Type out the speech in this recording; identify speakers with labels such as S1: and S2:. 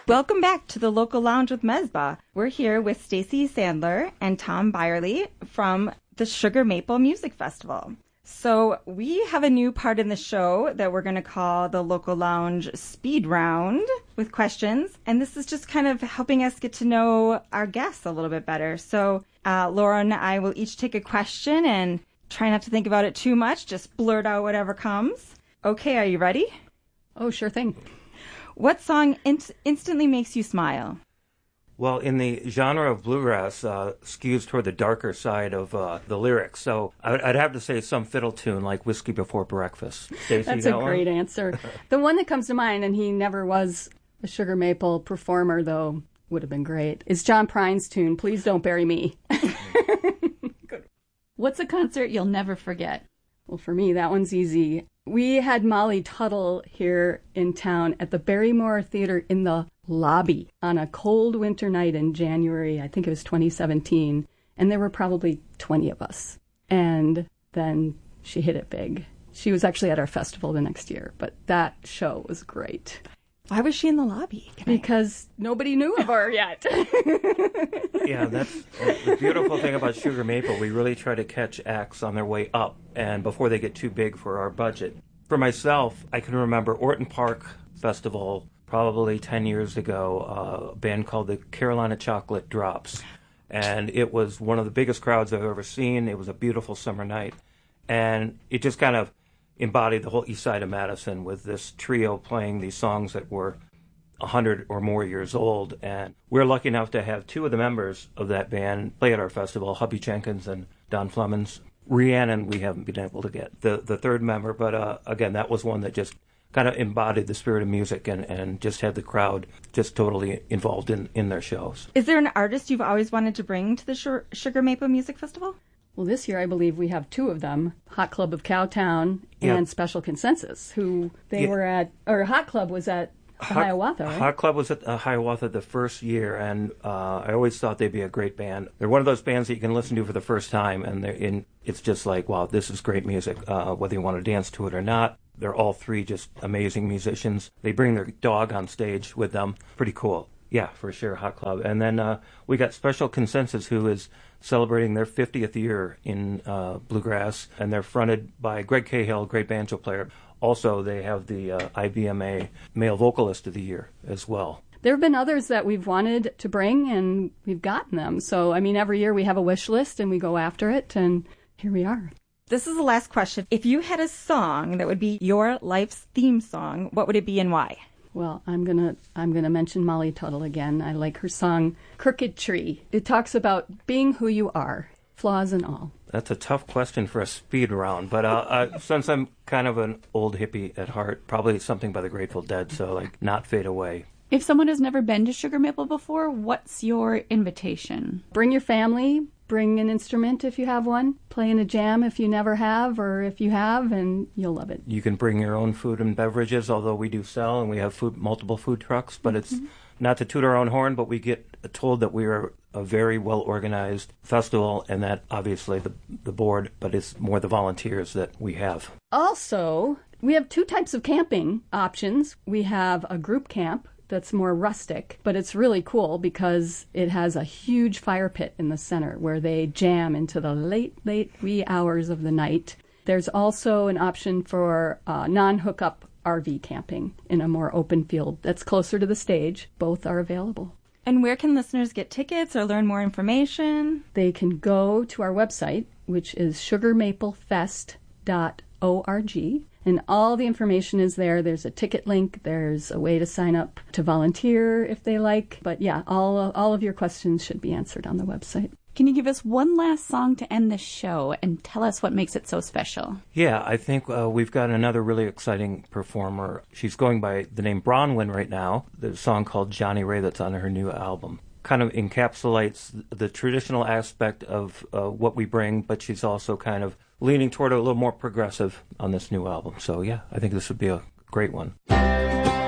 S1: Welcome back to the Local Lounge with Mezba. We're here with Stacy Sandler and Tom Byerly from the Sugar Maple Music Festival. So we have a new part in the show that we're going to call the Local Lounge Speed Round with questions. And this is just kind of helping us get to know our guests a little bit better. So Laura and I will each take a question and try not to think about it too much. Just blurt out whatever comes. Okay, are you ready?
S2: Oh, sure thing.
S1: What song instantly makes you smile?
S3: Well, in the genre of bluegrass, skews toward the darker side of the lyrics. So I'd have to say some fiddle tune like Whiskey Before Breakfast. Stacey,
S2: that's a great answer. The one that comes to mind, and he never was a Sugar Maple performer, though, would have been great, is John Prine's tune, Please Don't Bury Me.
S4: Good. What's a concert you'll never forget?
S2: Well, for me, that one's easy. We had Molly Tuttle here in town at the Barrymore Theater in the lobby on a cold winter night in January, I think it was 2017, and there were probably 20 of us. And then she hit it big. She was actually at our festival the next year, but that show was great.
S1: Why was she in the lobby?
S2: Because nobody knew of her yet.
S3: Yeah, that's the beautiful thing about Sugar Maple. We really try to catch acts on their way up and before they get too big for our budget. For myself, I can remember Orton Park Festival probably 10 years ago, a band called the Carolina Chocolate Drops. And it was one of the biggest crowds I've ever seen. It was a beautiful summer night. And it just kind of embodied the whole east side of Madison with this trio playing these songs that were 100 or more years old. And we're lucky enough to have two of the members of that band play at our festival, Hubby Jenkins and Don Flemons. Rhiannon, we haven't been able to get the third member, but again, that was one that just kind of embodied the spirit of music and just had the crowd just totally involved in their shows.
S1: Is there an artist you've always wanted to bring to the Sugar Maple Music Festival?
S2: Well, this year I believe we have two of them, Hot Club of Cowtown and Special Consensus, who they were at, or Hot Club was at Hiawatha, right?
S3: Hot Club was at Hiawatha the first year, and I always thought they'd be a great band. They're one of those bands that you can listen to for the first time, and it's just like, wow, this is great music, whether you want to dance to it or not. They're all three just amazing musicians. They bring their dog on stage with them. Pretty cool. Yeah, for sure, Hot Club. And then we got Special Consensus, who is celebrating their 50th year in bluegrass, and they're fronted by Greg Cahill, great banjo player. Also, they have the IBMA Male Vocalist of the Year as well.
S2: There have been others that we've wanted to bring, and we've gotten them. So, I mean, every year we have a wish list, and we go after it, and here we are.
S1: This is the last question. If you had a song that would be your life's theme song, what would it be and why?
S2: Well, I'm gonna mention Molly Tuttle again. I like her song "Crooked Tree." It talks about being who you are, flaws and all.
S3: That's a tough question for a speed round, but since I'm kind of an old hippie at heart, probably something by the Grateful Dead, so like Not Fade Away.
S4: If someone has never been to Sugar Maple before, what's your invitation?
S2: Bring your family, bring an instrument if you have one, play in a jam if you never have, or if you have, and you'll love it.
S3: You can bring your own food and beverages, although we do sell, and we have multiple food trucks, but it's not to toot our own horn, but we get told that we are a very well-organized festival, and that obviously the board, but it's more the volunteers that we have.
S2: Also, we have two types of camping options. We have a group camp that's more rustic, but it's really cool because it has a huge fire pit in the center where they jam into the late wee hours of the night. There's also an option for non-hookup RV camping in a more open field that's closer to the stage. Both are available.
S1: And where can listeners get tickets or learn more information?
S2: They can go to our website, which is sugarmaplefest.org. And all the information is there. There's a ticket link. There's a way to sign up to volunteer if they like. But yeah, all of your questions should be answered on the website.
S4: Can you give us one last song to end the show and tell us what makes it so special?
S3: Yeah, I think we've got another really exciting performer. She's going by the name Bronwyn right now. There's a song called Johnny Ray that's on her new album. Kind of encapsulates the traditional aspect of what we bring, but she's also kind of leaning toward a little more progressive on this new album. So yeah, I think this would be a great one.